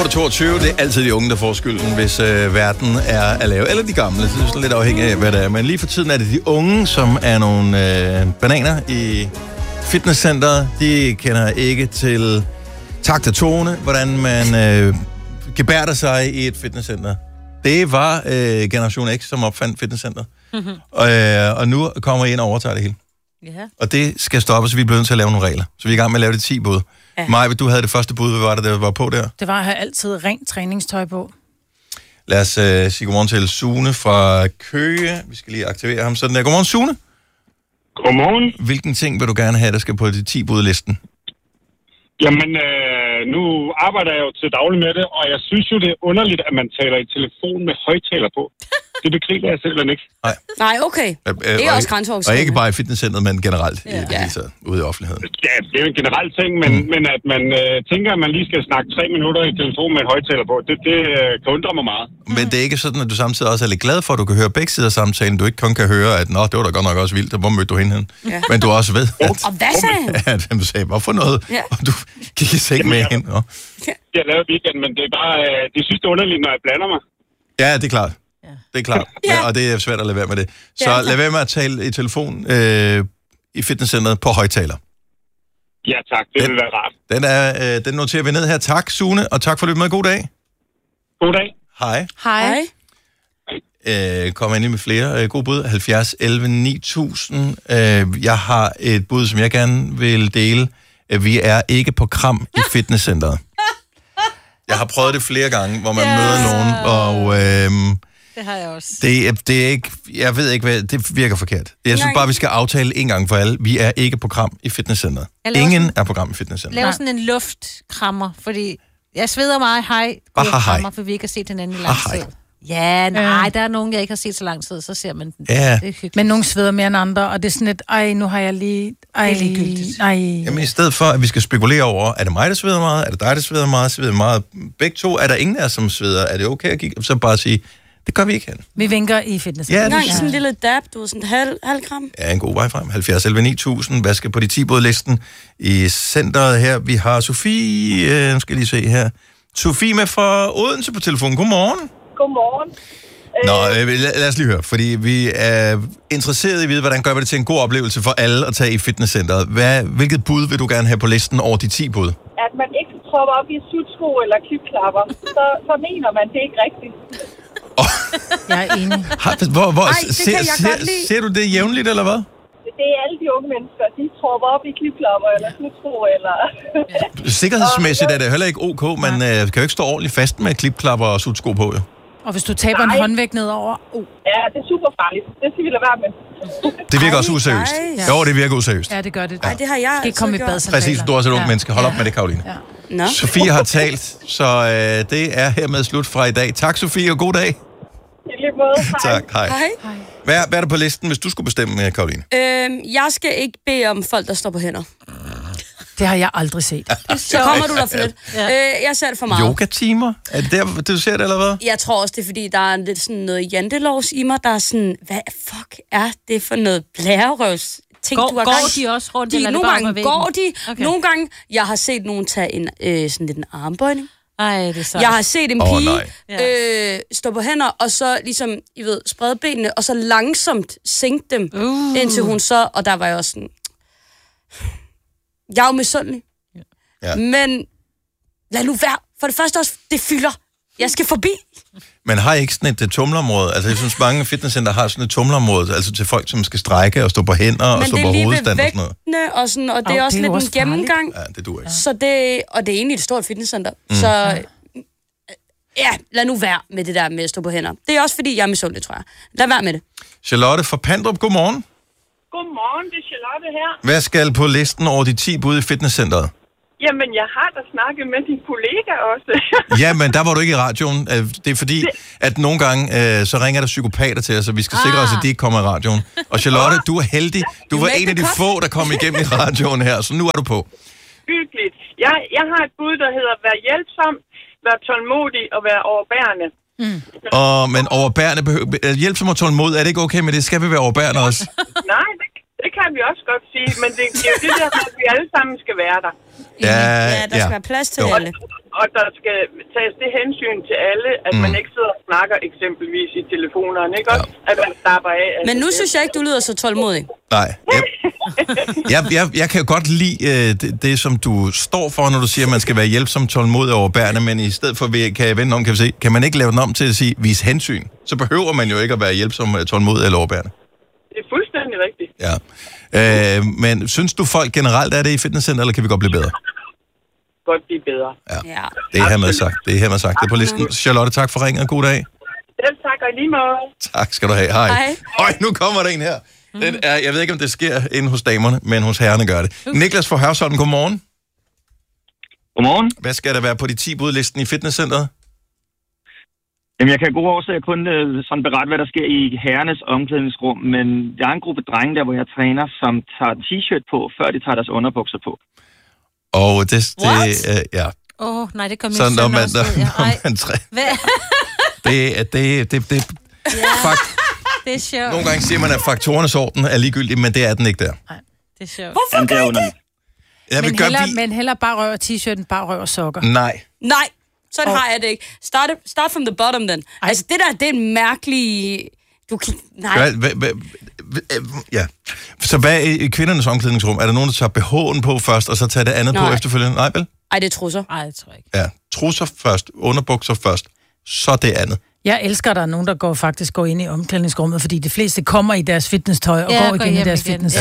8:22, det er altid de unge, der får skylden, hvis verden er at lave. Eller de gamle, det er sådan lidt afhængigt af, hvad det er. Men lige for tiden er det de unge, som er nogle bananer i fitnesscenteret. De kender ikke til takt og tone, hvordan man gebærder sig i et fitnesscenter. Det var Generation X, som opfandt fitnesscenteret. Og nu kommer I ind og overtager det hele. Ja. Og det skal stoppes, så vi er blevet nødt til at lave nogle regler. Så vi er i gang med at lave det 10 bud. Ja. Maja, du havde det første bud. Hvad var det, der var på der? Det var at have altid rent træningstøj på. Lad os sige godmorgen til Sune fra Køge. Vi skal lige aktivere ham sådan der. Godmorgen, Sune. Godmorgen. Hvilken ting vil du gerne have, der skal på de 10 budlisten? Jamen, nu arbejder jeg jo til daglig med det, og jeg synes jo, det er underligt, at man taler i telefon med højtaler på. Det begriber jeg simpelthen ikke. Nej, okay. Det er også grænseoverskridende. Og ikke bare i fitnesscenteret, men generelt ude i offentligheden. Ja, det er jo en generel ting, men at man tænker, at man lige skal snakke 3 minutter i telefon med en højtaler på, det kan undre mig meget. Men det er ikke sådan, at du samtidig også er lidt glad for, at du kan høre begge sider af samtalen. Du ikke kun kan høre, at nå, det var da godt nok også vildt, og hvor mødte du hende hen? Ja. Men du også ved, og hvad sagde han? At han sagde, hvorfor noget? Ja. Og du gik i seng med hende. Jeg lavede weekend, men det er bare, det synes det er underligt, når jeg blander mig. Ja, det er klart. Det er klart, og det er svært at lade være med det. Så lad være med at tale i telefon i fitnesscenteret på højtaler. Ja, tak. Det vil være rart. Den noterer vi ned her. Tak, Sune, og tak for det med. God dag. God dag. Hej. Hej. Kommer ind med flere gode bud. 70, 11, 9000. Jeg har et bud, som jeg gerne vil dele. Vi er ikke på kram i fitnesscenteret. Jeg har prøvet det flere gange, hvor man møder nogen, og det har jeg også. Det er ikke, jeg ved ikke, hvad det virker forkert. Jeg synes bare, vi skal aftale en gang for alle. Vi er ikke på kram i fitnesscenteret. Ingen er på kram i fitnesscenteret. Lav sådan en luftkrammer, fordi jeg sveder meget. Hej. Krammer, for vi ikke har set hinanden i lang tid. Ja, nej, der er nogen, jeg ikke har set så lang tid, så ser man den. Ja. Det er hyggeligt. Men nogen sveder mere end andre, og det er sådan et, nu har jeg lige... Det er ligegyldigt. Jamen i stedet for, at vi skal spekulere over, er det mig, der sveder meget? Er det dig, der sveder meget? Sveder meget? Begge to, er der ingen af os, som sveder? Er det okay at kigge? Så bare sige, det gør vi ikke hen. Vi vinker i fitness. Ja, det sådan en lille dab, du er sådan halv gram. Ja, en god vej frem. 70 11 9000. Hvad skal på de 10 budlisten i centret her? Vi har Sofie, nu skal jeg lige se her. Sofie med fra Odense på telefonen. Godmorgen. Godmorgen. Nå, lad os lige høre, fordi vi er interesseret i at vide, hvordan gør vi det til en god oplevelse for alle at tage i fitnesscenteret. Hvilket bud vil du gerne have på listen over de 10 bud? At man ikke tropper op i sutsko eller klipklapper, så mener man det ikke rigtigt. Jeg er enig. Ser du det jævnligt, eller hvad? Det er alle de unge mennesker, de tropper op i klipklapper eller sutsko eller... Sikkerhedsmæssigt er det heller ikke ok, man kan jo ikke stå ordentligt fast med klipklapper og sutsko på, jo. Og hvis du taber en håndvægt nedover... Ja, det er super farligt. Det skal vi lade være med. Det virker også useriøst. Jo, det virker useriøst. Ja, det gør det. Nej, det har jeg skal ikke komme i badsandaler. Præcis, du er også et ung menneske. Hold op med det, Karoline. Ja. Sofie har talt, så det er hermed slut fra i dag. Tak, Sofie, og god dag. I lige måde. Hej. Tak, hej. Hvad er der på listen, hvis du skulle bestemme, Karoline? Jeg skal ikke bede om folk, der står på hænder. Det har jeg aldrig set. Så kommer du der for lidt. Jeg ser det for meget. Yoga-timer? Er det der, du ser det, eller hvad? Jeg tror også, det er, fordi der er lidt sådan noget jantelovs i mig, der er sådan, hvad fuck er det for noget blærerøvs? Går de også rundt? Nogle gange går de. Okay. Nogle gange, jeg har set nogen tage en, sådan lidt en armbøjning. Ej, det er så. Jeg har set en pige stå på hænder, og så ligesom, I ved, sprede benene, og så langsomt sænke dem, indtil hun så, og der var jeg også sådan... Jeg er jo misundelig. Ja. Men lad nu være. For det første også, det fylder. Jeg skal forbi. Men har I ikke sådan et tumleområde? Altså, jeg synes, mange fitnesscenter har sådan et tumleområde, altså til folk, som skal strække og stå på hænder og stå på hovedstand og sådan noget. Og, sådan, og det er også lidt en gennemgang. Ja, det duer ikke. Så det, og det er egentlig et stort fitnesscenter. Så ja, lad nu være med det der med at stå på hænder. Det er også fordi, jeg er misundelig, tror jeg. Lad være med det. Charlotte fra Pandrup, godmorgen. Godmorgen, det er Charlotte her. Hvad skal på listen over de 10 bud i fitnesscenteret? Jamen, jeg har da snakket med din kollega også. Ja, men der var du ikke i radioen. Det er fordi, at nogle gange, så ringer der psykopater til os, så vi skal sikre os, at de ikke kommer i radioen. Og Charlotte, du er heldig. Du var en af de få, der kom igennem i radioen her, så nu er du på. Hyggeligt. Jeg har et bud, der hedder vær hjælpsom, vær tålmodig og vær overbærende. Men overbærende hjælpsom og tålmod, er det ikke okay med det? Skal vi være overbærende også? Nej, det kan vi også godt sige, men det er jo det der, at vi alle sammen skal være der. Ja, der skal være plads til alle. og der skal tages det hensyn til alle, at man ikke sidder og snakker eksempelvis i telefonerne, ikke også? At man stapper af. Men nu synes jeg ikke, du lyder så tålmodig. Nej. Jeg kan godt lide det, som du står for, når du siger, at man skal være hjælpsom, tålmodig og overbærende, men i stedet for, kan jeg vende om, kan man ikke lave den om til at sige, vis hensyn? Så behøver man jo ikke at være hjælpsom, tålmodig eller overbærende. Det er fuldstændig rigtigt. Ja. Men synes du, folk generelt er det i fitnesscenter, eller kan vi godt blive bedre? Godt blive bedre. Ja. Det er hermed sagt. Det er på listen. Charlotte, tak for ringen, og god dag. Selv tak, og lige måde. Tak skal du have. Hej. Hej, nu kommer der en her. Jeg ved ikke, om det sker inde hos damerne, men hos herrerne gør det. Niklas fra Hørsholm, godmorgen. Godmorgen. Hvad skal der være på de 10 budlisten i fitnesscenteret? Jamen, jeg kan god årsag kun sådan berette, hvad der sker i herrenes omklædningsrum, men jeg er en gruppe drenge der, hvor jeg træner, som tager t-shirt på, før de tager deres underbukser på. Og det ja. Nej, det kom så når man det er sjovt. Nogle gange siger man, at faktorernes orden er ligegyldig, men det er den ikke der. Nej, det er sjovt. Hvorfor gør det? Men heller bare røv og t-shirten, bare røv og sokker. Nej. Sådan har jeg det ikke. Start from the bottom, then. Altså, det der, det er en mærkelig... Du kan... Nej. Ja. Så hvad i kvindernes omklædningsrum? Er der nogen, der tager BH'en på først, og så tager det andet på efterfølgende? Nej, vel? Ej, det er trusser. Nej, det tror jeg ikke. Ja, trusser først, underbukser først, så det andet. Jeg elsker, at der er nogen, der faktisk går ind i omklædningsrummet, fordi de fleste kommer i deres fitnesstøj og går igen i deres fitnesstøj.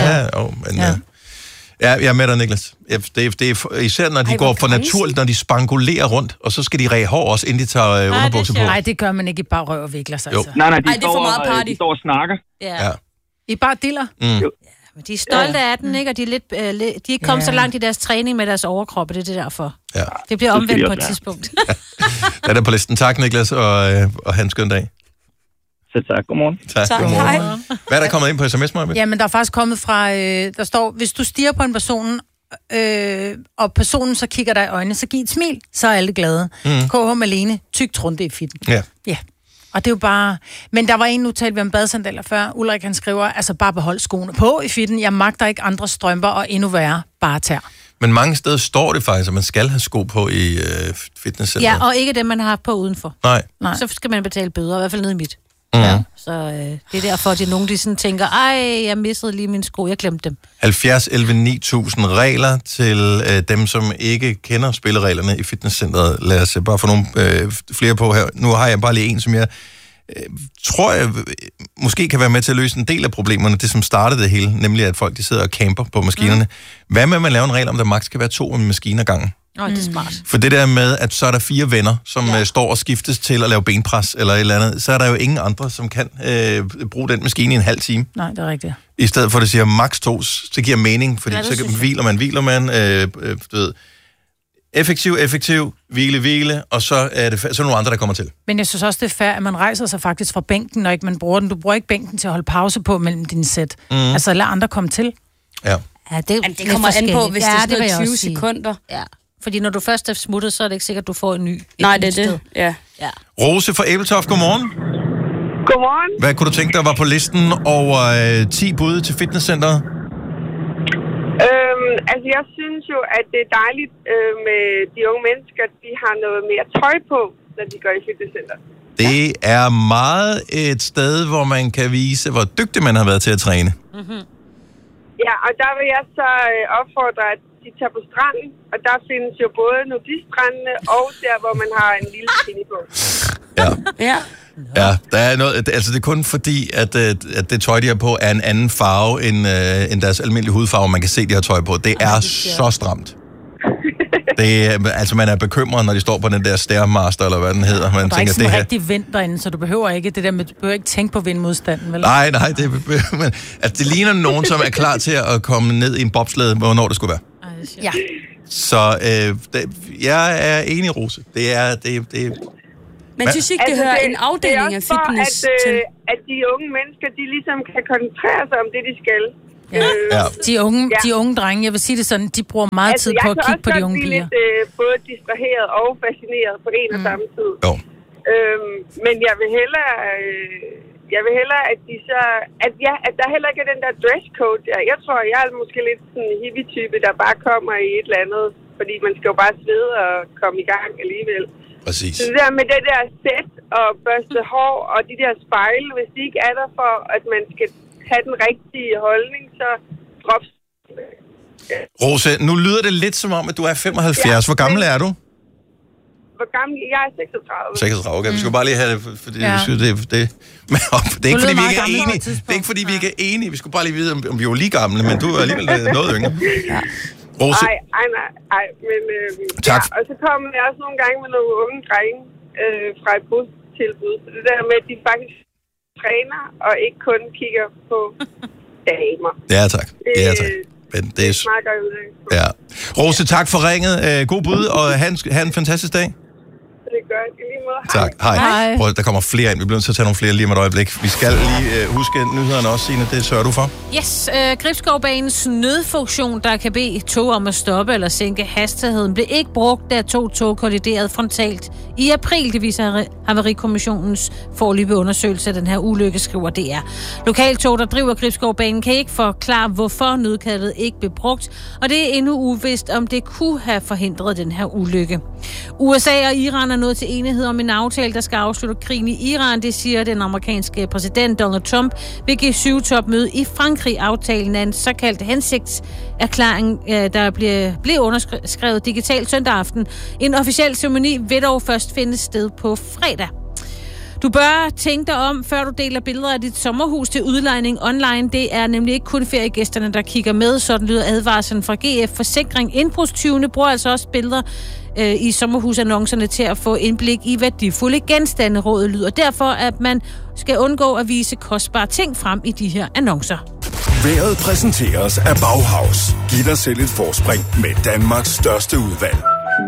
Jeg er med dig, Niklas. Det er især, når de går for naturligt, når de spangulerer rundt, og så skal de ræge hår også, inden de tager underbukser på. Nej, det gør man ikke i bare røv og vikler sig. Altså. Nej, det er for meget party. De står og snakker. Ja. I bare diller. Men de er stolte af den, ikke? Og de er, de er ikke kommet så langt i deres træning med deres overkrop, det er det derfor. Ja. Det bliver omvendt på et tidspunkt. Det er på listen. Tak, Niklas, og have en skøn dag. Så tak. Godmorgen. Tak. Godmorgen. Hvad er der kommet ind på sms, Maja? Jamen, der er faktisk kommet fra... der står, hvis du stirrer på en person, og personen så kigger dig i øjnene, så giv et smil, så er alle glade. KH Malene, tyk trunde i fitten. Ja. Og det er jo bare... Men der var en, nu talte vi om badesandaler før. Ulrik, han skriver, altså bare behold skoene på i fitten. Jeg magter ikke andre strømper, og endnu værre, bare tær. Men mange steder står det faktisk, at man skal have sko på i fitnesscenteret. Ja, og ikke dem, man har haft på udenfor. Nej. Så skal man betale bøder, i hvert fald nede i mit. Ja, så det er derfor, at nogen de sådan tænker, jeg missede lige mine sko, jeg glemte dem. 70 11 9000 regler til dem, som ikke kender spillereglerne i fitnesscenteret. Lad os bare få nogle flere på her. Nu har jeg bare lige en, som jeg tror, jeg måske kan være med til at løse en del af problemerne, det som startede det hele, nemlig at folk de sidder og camper på maskinerne. Hvad med, at man laver en regel om, der maks skal være 2 maskiner ad gangen? Det er smart. For det der med, at så er der 4 venner, som står og skiftes til at lave benpres eller et eller andet, så er der jo ingen andre, som kan bruge den maskine i en halv time. Nej, det er rigtigt. I stedet for, at det siger maks 2, så giver mening, fordi så hviler man, du ved, effektiv, hvile, og så er det så nogle andre, der kommer til. Men jeg synes også, det er fair, at man rejser sig faktisk fra bænken, når ikke man bruger den. Du bruger ikke bænken til at holde pause på mellem dine sæt. Altså lad andre komme til. Ja. Det kommer an på, hvis det er sådan noget 20 sekunder. Ja. Fordi når du først er smuttet, så er det ikke sikkert, at du får en ny. Nej, det er det. Ja. Rose fra Æbeltoft, godmorgen. Godmorgen. Hvad kunne du tænke dig var på listen over 10 bud til fitnesscenteret? Altså, jeg synes jo, at det er dejligt med de unge mennesker, de har noget mere tøj på, når de går i fitnesscenter. Det er meget et sted, hvor man kan vise, hvor dygtig man har været til at træne. Ja, og der vil jeg så opfordre, at de tager på stranden, og der findes jo både nudistrandene og der, hvor man har en lille bikini på. Ja, der er noget, altså det er kun fordi, at det tøj, de har på, er en anden farve end deres almindelige hudfarve, man kan se, de har tøj på. Det er så stramt. Altså man er bekymret, når de står på den der Stairmaster, eller hvad den hedder. Man der er ikke sådan rigtig vind derinde, så du behøver ikke det der med, du behøver ikke tænke på vindmodstanden, vel? Nej, men, altså, det ligner nogen, som er klar til at komme ned i en bobsled, hvornår det skulle være. Ja. Så jeg er enig, Rose. Det er men synes ikke, det hører en afdeling af fitness til? At de unge mennesker, de ligesom kan koncentrere sig om det, de skal. De unge drenge, jeg vil sige det sådan, de bruger meget tid på at kigge på de unge piger. Jeg kan også lidt både distraheret og fascineret på en og samme tid. Jo. Men jeg vil hellere, at de så... At der heller ikke er den der dresscode der. Jeg tror, jeg er måske lidt sådan en hippie-type, der bare kommer i et eller andet fordi man skal jo bare svede og komme i gang alligevel. Præcis. Så det der med det der sæt og børste hår og de der spejle, hvis de ikke er der for, at man skal have den rigtige holdning, så drops. Rose, nu lyder det lidt som om, at du er 75. Ja, hvor gammel er du? Hvor gammel? Jeg er 36. 36, okay. Vi skal bare lige have det, fordi det er ikke, fordi vi ikke er enige. Det er ikke, fordi vi ikke er enige. Vi skulle bare lige vide, om vi var lige gamle, men du er alligevel noget yngre. Ja. Rose. Nej, men tak. Ja, og så kommer jeg også nogle gange med nogle unge drenge fra et bostilbud. Så det der med, at de faktisk træner og ikke kun kigger på damer. Ja, tak. Ja, tak. Men det er snakker ud af. Ja. Rose, tak for ringet. God bud, og have en fantastisk dag. Det gør jeg. I lige måde. Tak. Hej. Prøv, der kommer flere ind. Vi bliver nødt til at tage nogle flere lige om et øjeblik. Vi skal lige huske nyhederne også, Signe. Det sørger du for. Yes. Gribskovbanens nødfunktion, der kan bede tog om at stoppe eller sænke hastigheden, blev ikke brugt, da to tog kolliderede frontalt i april. Det viser Havarikommissionens foreløbige undersøgelse af den her ulykke, skriver DR. Lokaltog, der driver Gribskovbanen, kan ikke forklare, hvorfor nødkaldet ikke blev brugt, og det er endnu uvist, om det kunne have forhindret den her ulykke. USA og Iran er nået til enighed om en aftale, der skal afslutte krigen i Iran. Det siger den amerikanske præsident Donald Trump ved G7-topmøde i Frankrig. Aftalen er en såkaldt hensigtserklæring, der blev underskrevet digitalt søndag aften. En officiel ceremoni vil dog først finde sted på fredag. Du bør tænke dig om, før du deler billeder af dit sommerhus til udlejning online. Det er nemlig ikke kun feriegæsterne, der kigger med. Sådan lyder advarslen fra GF Forsikring. Indbrudstyvene bruger altså også billeder i sommerhusannoncerne til at få indblik i værdifulde genstande. Rådet lyder derfor, at man skal undgå at vise kostbare ting frem i de her annoncer. Vejret præsenteres af Bauhaus. Giv dig selv et forspring med Danmarks største udvalg.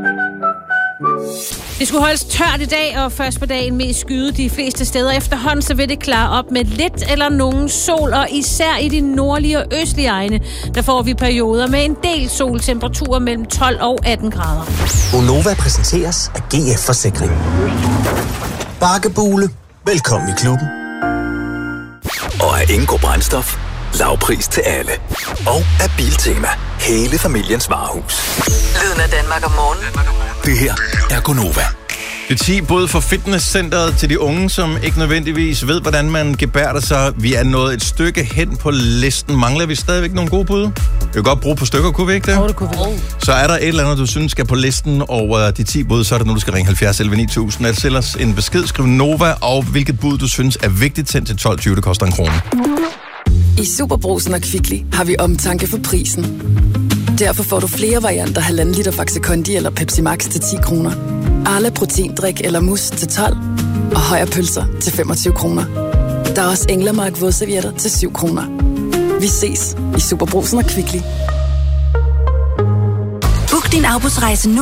Det skulle holdes tørt i dag, og først på dagen mest skyde de fleste steder. Efterhånden så vil det klare op med lidt eller nogen sol, og især i de nordlige og østlige egne, der får vi perioder med en del sol, temperaturer mellem 12 og 18 grader. Gonova præsenteres af GF Forsikring. Bakkebule. Velkommen i klubben. Og af Ingo Brændstof. Lavpris til alle. Og af Biltema. Hele familiens varehus. Lyden af Danmark om morgenen. Det her er Gonova. Det er 10 bud for fitnesscenteret til de unge, som ikke nødvendigvis ved, hvordan man gebærder sig. Vi er nået et stykke hen på listen. Mangler vi stadigvæk nogle gode bud? Vi kan godt bruge på stykker, kunne vi ikke det? Det kunne vi. Så er der et eller andet, du synes skal på listen over de 10 bud, så er det nu, du skal ringe 70 11 9000. At sælge os en besked, skriv Nova, og hvilket bud, du synes er vigtigt, sendt til 12.20. Det koster 1 krone. I Superbrugsen og Kvickly har vi omtanke for prisen. Derfor får du flere varianter 1,5 liter Faxe Kondi eller Pepsi Max til 10 kroner. Arla Proteindrik eller mus til 12. Og Højer Pølser til 25 kroner. Der er også Englemark vådservietter til 7 kroner. Vi ses i Superbrugsen og Kvickly. Book din afbudsrejse nu